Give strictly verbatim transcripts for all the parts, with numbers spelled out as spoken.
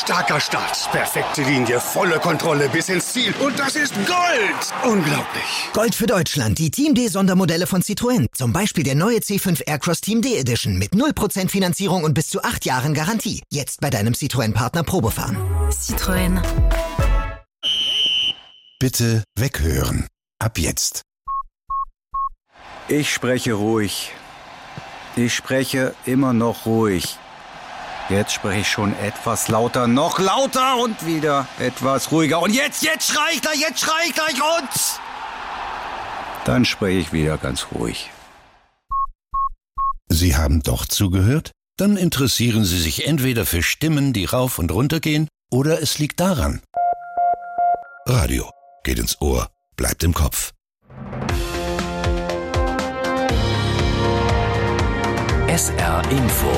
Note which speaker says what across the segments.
Speaker 1: Starker Start, perfekte Linie, volle Kontrolle bis ins Ziel. Und das ist Gold! Unglaublich.
Speaker 2: Gold für Deutschland, die Team D-Sondermodelle von Citroën. Zum Beispiel der neue C fünf Aircross Team D Edition mit null Prozent Finanzierung und bis zu acht Jahren Garantie. Jetzt bei deinem Citroën-Partner Probefahren.
Speaker 3: Citroën.
Speaker 4: Bitte weghören. Ab jetzt.
Speaker 5: Ich spreche ruhig. Ich spreche immer noch ruhig. Jetzt spreche ich schon etwas lauter, noch lauter und wieder etwas ruhiger. Und jetzt, jetzt schrei ich gleich, jetzt schrei ich gleich und... Dann spreche ich wieder ganz ruhig.
Speaker 4: Sie haben doch zugehört? Dann interessieren Sie sich entweder für Stimmen, die rauf und runter gehen, oder es liegt daran. Radio geht ins Ohr, bleibt im Kopf.
Speaker 6: S R Info.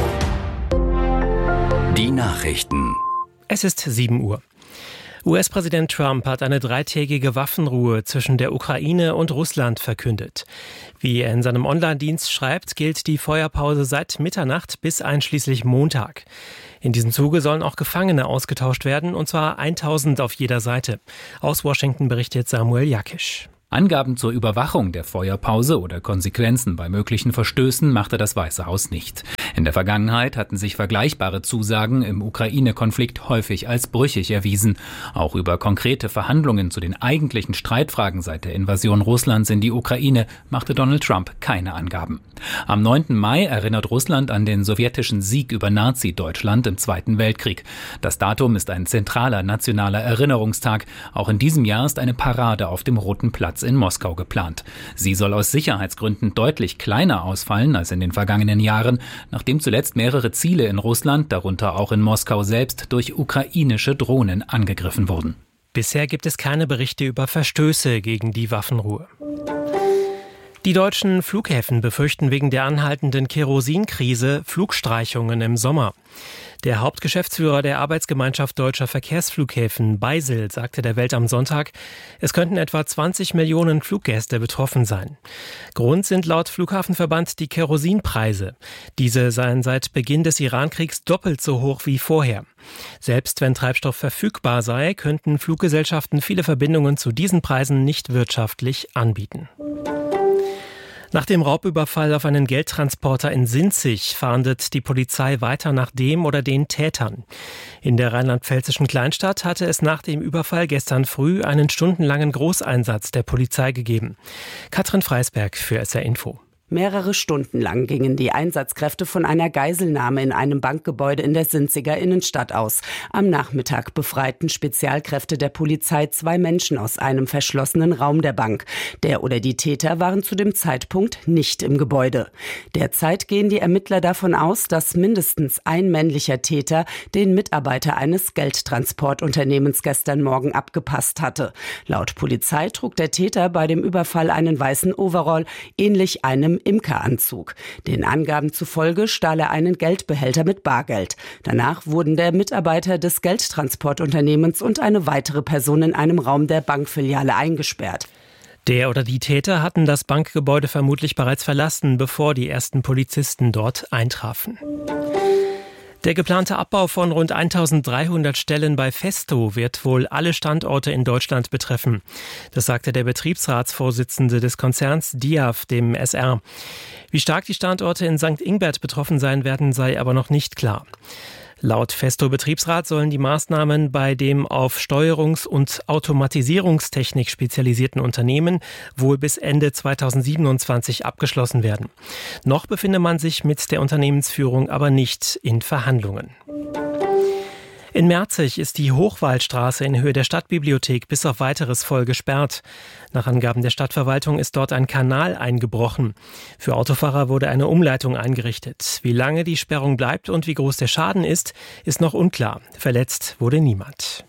Speaker 6: Die Nachrichten.
Speaker 7: Es ist sieben Uhr. U S-Präsident Trump hat eine dreitägige Waffenruhe zwischen der Ukraine und Russland verkündet. Wie er in seinem Online-Dienst schreibt, gilt die Feuerpause seit Mitternacht bis einschließlich Montag. In diesem Zuge sollen auch Gefangene ausgetauscht werden, und zwar tausend auf jeder Seite. Aus Washington berichtet Samuel Jakisch.
Speaker 8: Angaben zur Überwachung der Feuerpause oder Konsequenzen bei möglichen Verstößen machte das Weiße Haus nicht. In der Vergangenheit hatten sich vergleichbare Zusagen im Ukraine-Konflikt häufig als brüchig erwiesen. Auch über konkrete Verhandlungen zu den eigentlichen Streitfragen seit der Invasion Russlands in die Ukraine machte Donald Trump keine Angaben. Am neunten Mai erinnert Russland an den sowjetischen Sieg über Nazi-Deutschland im Zweiten Weltkrieg. Das Datum ist ein zentraler nationaler Erinnerungstag. Auch in diesem Jahr ist eine Parade auf dem Roten Platz in Moskau geplant. Sie soll aus Sicherheitsgründen deutlich kleiner ausfallen als in den vergangenen Jahren, nachdem zuletzt mehrere Ziele in Russland, darunter auch in Moskau selbst, durch ukrainische Drohnen angegriffen wurden.
Speaker 7: Bisher gibt es keine Berichte über Verstöße gegen die Waffenruhe. Die deutschen Flughäfen befürchten wegen der anhaltenden Kerosinkrise Flugstreichungen im Sommer. Der Hauptgeschäftsführer der Arbeitsgemeinschaft Deutscher Verkehrsflughäfen, Beisel, sagte der Welt am Sonntag, es könnten etwa zwanzig Millionen Fluggäste betroffen sein. Grund sind laut Flughafenverband die Kerosinpreise. Diese seien seit Beginn des Irankriegs doppelt so hoch wie vorher. Selbst wenn Treibstoff verfügbar sei, könnten Fluggesellschaften viele Verbindungen zu diesen Preisen nicht wirtschaftlich anbieten. Nach dem Raubüberfall auf einen Geldtransporter in Sinzig fahndet die Polizei weiter nach dem oder den Tätern. In der rheinland-pfälzischen Kleinstadt hatte es nach dem Überfall gestern früh einen stundenlangen Großeinsatz der Polizei gegeben. Katrin Freisberg für S R Info.
Speaker 9: Mehrere Stunden lang gingen die Einsatzkräfte von einer Geiselnahme in einem Bankgebäude in der Sinziger Innenstadt aus. Am Nachmittag befreiten Spezialkräfte der Polizei zwei Menschen aus einem verschlossenen Raum der Bank. Der oder die Täter waren zu dem Zeitpunkt nicht im Gebäude. Derzeit gehen die Ermittler davon aus, dass mindestens ein männlicher Täter den Mitarbeiter eines Geldtransportunternehmens gestern Morgen abgepasst hatte. Laut Polizei trug der Täter bei dem Überfall einen weißen Overall, ähnlich einem Imkeranzug. Den Angaben zufolge stahl er einen Geldbehälter mit Bargeld. Danach wurden der Mitarbeiter des Geldtransportunternehmens und eine weitere Person in einem Raum der Bankfiliale eingesperrt.
Speaker 7: Der oder die Täter hatten das Bankgebäude vermutlich bereits verlassen, bevor die ersten Polizisten dort eintrafen. Der geplante Abbau von rund eintausenddreihundert Stellen bei Festo wird wohl alle Standorte in Deutschland betreffen. Das sagte der Betriebsratsvorsitzende des Konzerns D I A F dem S R. Wie stark die Standorte in Sankt Ingbert betroffen sein werden, sei aber noch nicht klar. Laut Festo-Betriebsrat sollen die Maßnahmen bei dem auf Steuerungs- und Automatisierungstechnik spezialisierten Unternehmen wohl bis Ende zweitausendsiebenundzwanzig abgeschlossen werden. Noch befinde man sich mit der Unternehmensführung aber nicht in Verhandlungen. In Merzig ist die Hochwaldstraße in Höhe der Stadtbibliothek bis auf Weiteres voll gesperrt. Nach Angaben der Stadtverwaltung ist dort ein Kanal eingebrochen. Für Autofahrer wurde eine Umleitung eingerichtet. Wie lange die Sperrung bleibt und wie groß der Schaden ist, ist noch unklar. Verletzt wurde niemand.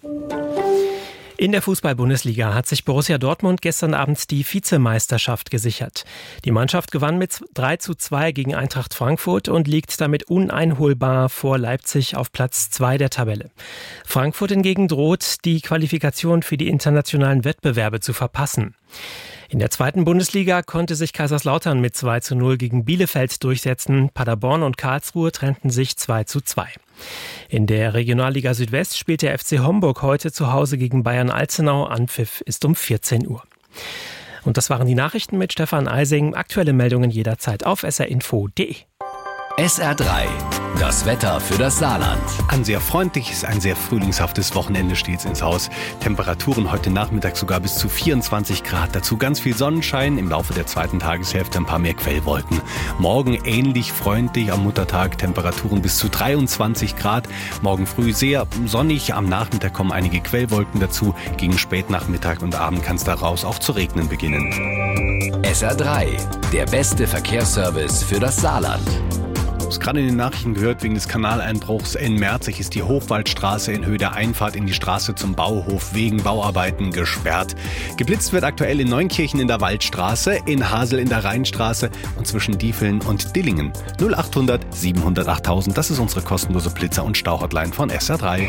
Speaker 7: In der Fußball-Bundesliga hat sich Borussia Dortmund gestern Abend die Vizemeisterschaft gesichert. Die Mannschaft gewann mit drei zu zwei gegen Eintracht Frankfurt und liegt damit uneinholbar vor Leipzig auf Platz zwei der Tabelle. Frankfurt hingegen droht, die Qualifikation für die internationalen Wettbewerbe zu verpassen. In der zweiten Bundesliga konnte sich Kaiserslautern mit zwei zu null gegen Bielefeld durchsetzen. Paderborn und Karlsruhe trennten sich zwei zu zwei. In der Regionalliga Südwest spielt der F C Homburg heute zu Hause gegen Bayern Alzenau. Anpfiff ist um vierzehn Uhr. Und das waren die Nachrichten mit Stefan Eising. Aktuelle Meldungen jederzeit auf s r info punkt d e.
Speaker 6: S R drei, das Wetter für das Saarland.
Speaker 3: Ein sehr freundliches, ein sehr frühlingshaftes Wochenende steht ins Haus. Temperaturen heute Nachmittag sogar bis zu vierundzwanzig Grad. Dazu ganz viel Sonnenschein, im Laufe der zweiten Tageshälfte ein paar mehr Quellwolken. Morgen ähnlich freundlich am Muttertag, Temperaturen bis zu dreiundzwanzig Grad. Morgen früh sehr sonnig, am Nachmittag kommen einige Quellwolken dazu. Gegen Spätnachmittag und Abend kann es daraus auch zu regnen beginnen.
Speaker 6: S R drei, der beste Verkehrsservice für das Saarland.
Speaker 3: Ich habe gerade in den Nachrichten gehört, wegen des Kanaleinbruchs in Merzig ist die Hochwaldstraße in Höhe der Einfahrt in die Straße zum Bauhof wegen Bauarbeiten gesperrt. Geblitzt wird aktuell in Neunkirchen in der Waldstraße, in Hasel in der Rheinstraße und zwischen Diefeln und Dillingen. null achthundert siebenhundert achttausend, das ist unsere kostenlose Blitzer- und Stauhotline von S R drei.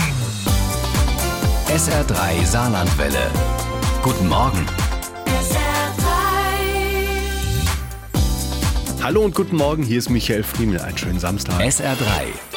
Speaker 6: S R drei Saarlandwelle. Guten Morgen.
Speaker 3: Hallo und guten Morgen, hier ist Michael Friemel. Einen schönen Samstag.
Speaker 6: S R drei